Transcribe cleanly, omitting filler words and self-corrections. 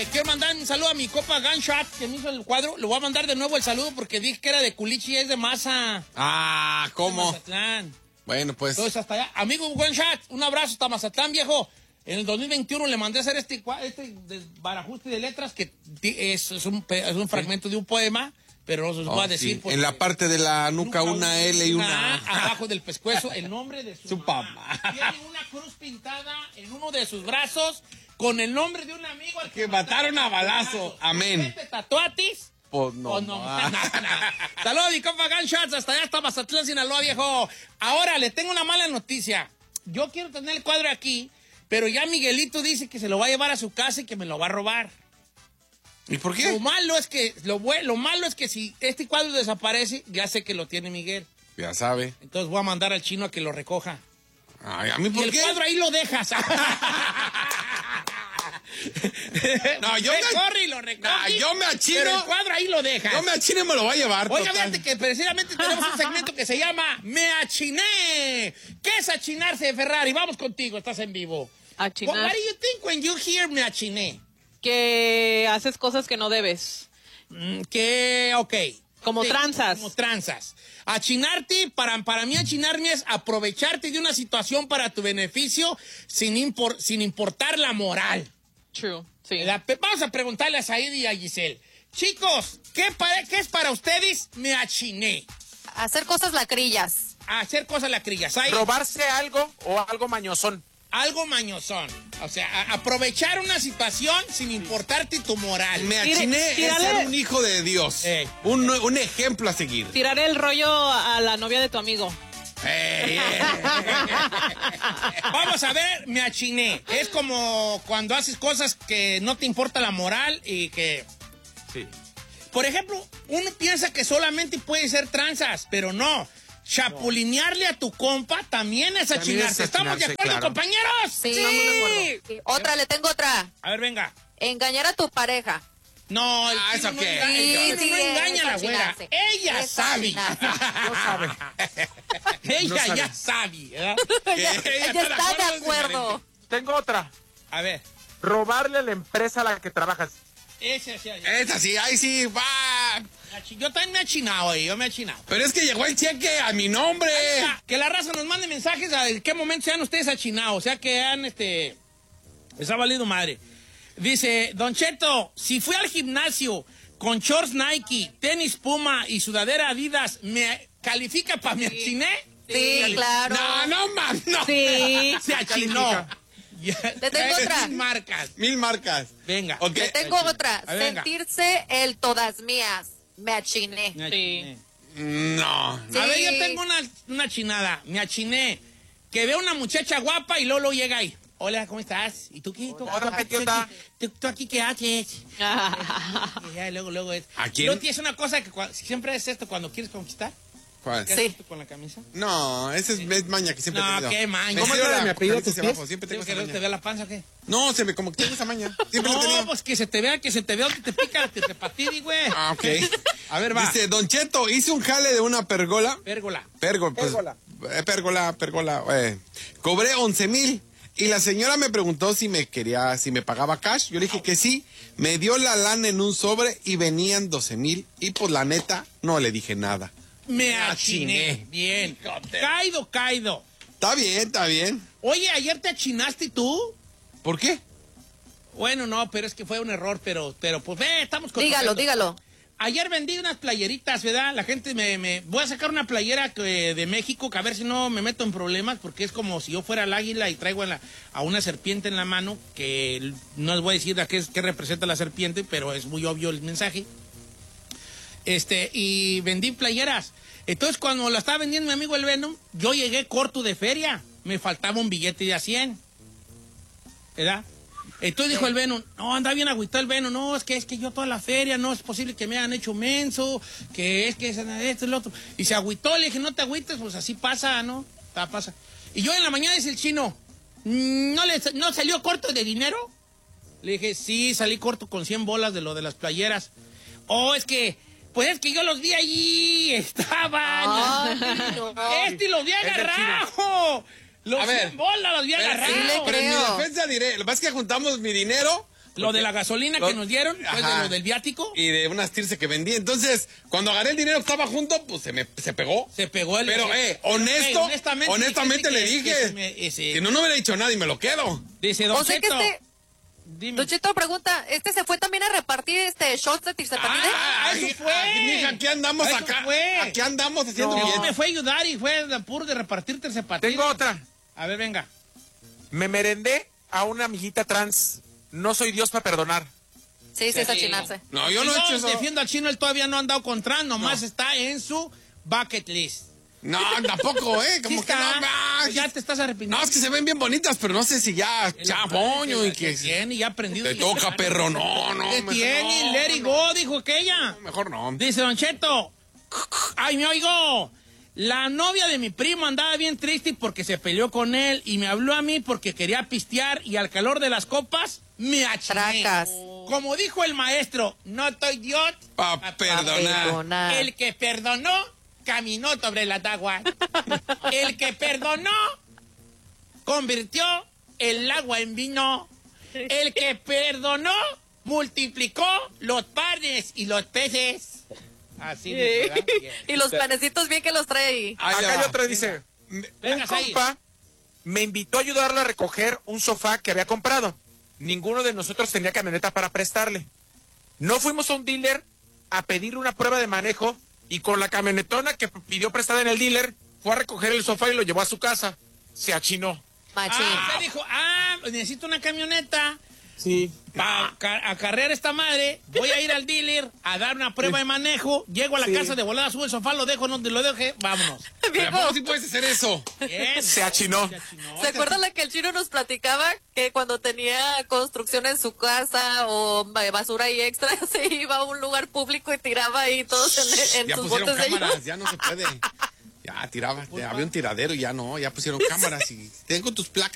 quiero mandar un saludo a mi copa Gunshot, que me hizo el cuadro. Le voy a mandar de nuevo el saludo porque dije que era de Culichi y es de Masa. Ah, ¿cómo? Mazatlán. Bueno, pues. Entonces, hasta allá. Amigo Gunshot, un abrazo hasta Mazatlán, viejo. En el 2021 le mandé a hacer este barajuste de letras, que es un fragmento de un poema, pero no se los voy a decir. Sí. En la parte de la nuca, una L y una A. Abajo del pescuezo, el nombre de su papá. Tiene una cruz pintada en uno de sus brazos con el nombre de un amigo al que mataron a balazo. Amén. ¿Te tatuatis? Pues no. No. Saludos, mi compa Gunshots. Hasta allá está Mazatlán, Sinaloa, viejo. Ahora, le tengo una mala noticia. Yo quiero tener el cuadro aquí, pero ya Miguelito dice que se lo va a llevar a su casa y que me lo va a robar. ¿Y por qué? Lo malo es que si este cuadro desaparece, ya sé que lo tiene Miguel. Ya sabe. Entonces voy a mandar al chino a que lo recoja. Ay, ¿a mí por y qué? El cuadro ahí lo dejas. No, yo corre y lo recoge. No, yo me achino. Pero el cuadro ahí lo dejas. Yo me achino y me lo voy a llevar. Oiga, fíjate que precisamente tenemos un segmento que se llama Me Achiné. ¿Qué es achinarse de Ferrari? Vamos contigo, estás en vivo. Achinar. What do you think when you hear Me Achiné? Que haces cosas que no debes. Ok. Como tranzas. Como tranzas. Achinarte, para mí achinarme es aprovecharte de una situación para tu beneficio sin importar la moral. True, sí. Vamos a preguntarle a Said y a Giselle. Chicos, ¿qué es para ustedes Me Achiné? Hacer cosas lacrillas. Hacer cosas lacrillas. Said. ¿Robarse algo o algo mañosón? Algo mañosón. O sea, aprovechar una situación sin importarte tu moral. Me achiné es ser un hijo de Dios. Un ejemplo a seguir. Tirar el rollo a la novia de tu amigo. Vamos a ver, Me achiné. Es como cuando haces cosas que no te importa la moral y que... Sí. Por ejemplo, uno piensa que solamente puede ser tranzas, pero no. Chapulinearle a tu compa también es achinarse. ¿Estamos de acuerdo, claro, compañeros? Sí. Estamos de acuerdo. Sí. Otra, le tengo otra. A ver, venga. Engañar a tu pareja. No, ¿eso qué? No engaña a la güera. Ella sabe. No sabe. Ella ya sabe. Ella está de acuerdo. Tengo otra. A ver. Robarle a la empresa a la que trabajas. Esa sí, ahí sí, va. Yo también me he achinado, yo me he achinado. Pero es que llegó el cheque a mi nombre. Que la raza nos mande mensajes a qué momento sean ustedes achinados. O sea, que han, les ha valido madre. Dice, Don Cheto, si fui al gimnasio con shorts Nike, tenis Puma y sudadera Adidas, ¿me califica para mi achiné? Sí, claro. No. Sí. Se achinó. Te tengo otra. 1000 marcas. Venga. Okay. Te tengo otra. Ver, venga. Sentirse el todas mías. Me achiné. Sí. No. Sí. A ver, yo tengo una chinada. Me achiné. Que veo una muchacha guapa y Lolo llega ahí. Hola, ¿cómo estás? ¿Y tú qué? ¿Tú aquí qué haces? Y ya, luego es. ¿A quién? ¿No tienes una cosa que siempre es esto cuando quieres conquistar? ¿Cuál? ¿Qué haces tú con la camisa? No, esa es maña que siempre he tenido. No, qué maña. ¿Cómo era de mi apellido, tus pies? Siempre tengo ¿Que esa no te maña. vea la panza o qué? No, como que tengo esa maña. Siempre la he No, tenido. pues que se te vea, que te pica, que te patine, güey. Ah, ok. A ver, va. Dice, Don Cheto, hice un jale de una pérgola. Pérgola. Pérgola. Cobré 11,000 y la señora me preguntó si me pagaba cash. Yo le dije que sí. Me dio la lana en un sobre y venían 12,000 y pues la neta no le dije nada. Me achiné. Bien. Caído. Está bien. Oye, ¿ayer te achinaste tú? ¿Por qué? Bueno, no, pero es que fue un error, pero pues estamos con... Dígalo. Ayer vendí unas playeritas, ¿verdad? La gente voy a sacar una playera de México, que a ver si no me meto en problemas, porque es como si yo fuera el águila y traigo a una serpiente en la mano, que no les voy a decir a qué representa la serpiente, pero es muy obvio el mensaje. Y vendí playeras. Entonces, cuando la estaba vendiendo mi amigo el Venom, yo llegué corto de feria. Me faltaba un billete de a 100. ¿Verdad? Entonces dijo el Venom, no, anda bien agüitado el Venom, no, es que yo toda la feria, no es posible que me hayan hecho menso, que es esto y lo otro. Y se agüitó, le dije, no te agüites, pues así pasa, ¿no? Pasa. Y yo en la mañana, dice el chino, ¿no salió corto de dinero? Le dije, sí, salí corto con 100 bolas de lo de las playeras. Oh, pues es que yo los vi allí, estaban. Y los vi agarrados. Los 100 bolas los vi agarrados. Pero en mi defensa diré, lo que pasa es que juntamos mi dinero, Lo de la gasolina que nos dieron, pues de Ajá. lo del viático. Y de unas tirse que vendí. Entonces, cuando agarré el dinero que estaba junto, pues se pegó. Se pegó el... Pero, honestamente le dije. Si no, no hubiera dicho nada y me lo quedo. Dice, Don O sea que Cheto, este, dime. Don Cheto pregunta, ¿se fue también a repartir shots de tirzepatide? Eso fue. Mija, aquí andamos Eso acá. fue. Aquí andamos haciendo Yo billetes. me fue a ayudar y fue de puro de repartirte el zapatillo. Tengo otra. A ver, venga. Me merendé a una amiguita trans. No soy Dios para perdonar. Sí, es achinarse. No, yo no he hecho eso. Defiendo al chino, él todavía no ha andado con trans, nomás está en su bucket list. No, tampoco, Como Sí que está. no. Ya te estás arrepintiendo. No, es que se ven bien bonitas, pero no sé si ya chapoño y que tiene ya aprendido. te toca, perro. No, no. ¿Qué mejor tiene? no, Let it go, dijo aquella. Mejor no. Dice Don Cheto, ay, me oigo. La novia de mi primo andaba bien triste porque se peleó con él y me habló a mí porque quería pistear y al calor de las copas me achiné. Tracas. Como dijo el maestro, no estoy Dios Pa' perdonar. Perdonar. El que perdonó caminó sobre las aguas. El que perdonó convirtió el agua en vino. El que perdonó multiplicó los panes y los peces. Así dice, ¿verdad? Bien. Y los panecitos bien que los trae ahí. Ahí Acá hay va. otra, dice. Venga, Un Said. compa me invitó a ayudarle a recoger un sofá que había comprado. Ninguno de nosotros tenía camioneta para prestarle. No fuimos a un dealer a pedirle una prueba de manejo y con la camionetona que pidió prestada en el dealer fue a recoger el sofá y lo llevó a su casa. Se achinó. Machín. Se dijo, necesito una camioneta Sí. para acarrear esta madre. Voy a ir al dealer a dar una prueba de manejo. Llego a la Sí. casa de volada, subo el sofá, lo dejo donde lo deje, vámonos. ¿Pero a poco sí puedes hacer eso? Bien. Se achinó. ¿Se acuerdan la que el chino nos platicaba? Que cuando tenía construcción en su casa o basura ahí extra, se iba a un lugar público y tiraba ahí todos en Ya sus pusieron botes de cámaras, ellos. ya no se puede. Ya tiraba, había un tiradero y ya no, ya pusieron cámaras y tengo tus placas.